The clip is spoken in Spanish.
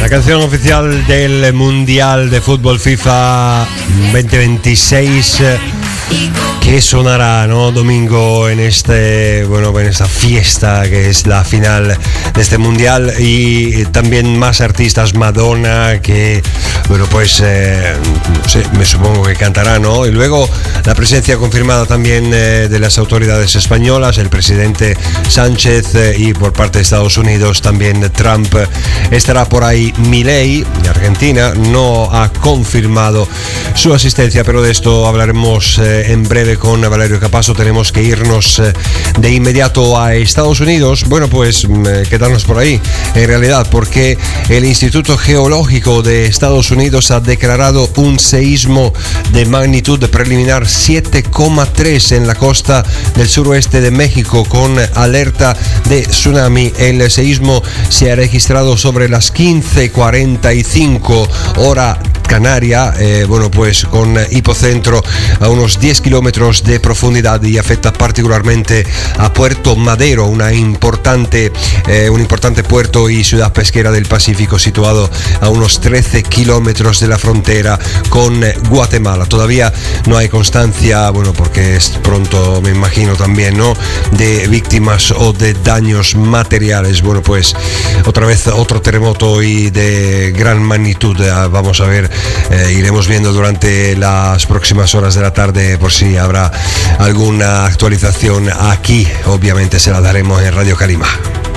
La canción oficial del Mundial de Fútbol FIFA 2026 que sonará, ¿no? Domingo en esta fiesta que es la final de este mundial, y también más artistas, Madonna, que me supongo que cantará, ¿no? Y luego la presencia confirmada también de las autoridades españolas, el presidente Sánchez, y por parte de Estados Unidos también Trump. Estará por ahí Milei de Argentina, no ha confirmado su asistencia, pero de esto hablaremos en breve con Valerio Capasso. Tenemos que irnos de inmediato a Estados Unidos, quedarnos por ahí en realidad, porque el Instituto Geológico de Estados Unidos ha declarado un seísmo de magnitud preliminar 7,3 en la costa del suroeste de México, con alerta de tsunami. El seísmo se ha registrado sobre las 15:45 hora canaria, con hipocentro a unos 10 kilómetros de profundidad, y afecta particularmente a Puerto Madero, un importante puerto y ciudad pesquera del Pacífico, situado a unos 13 kilómetros de la frontera con Guatemala. Todavía no hay constancia, porque es pronto, me imagino también, ¿no?, de víctimas o de daños materiales. Otra vez otro terremoto y de gran magnitud. Vamos a ver, iremos viendo durante las próximas horas de la tarde por si habrá alguna actualización. Aquí obviamente se la daremos en Radio Calima.